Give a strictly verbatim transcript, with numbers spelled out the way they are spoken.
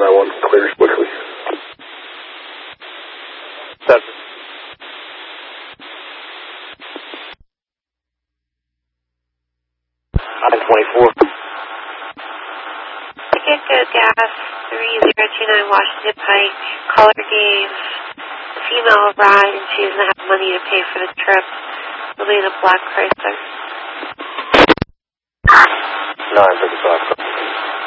nine one, clears quickly. Seven. nine twenty-four. Ticket to gas three zero two nine Washington Pike. Caller gave a female a ride and she doesn't have money to pay for the trip. It'll be in a black Chrysler. nine thirty-five.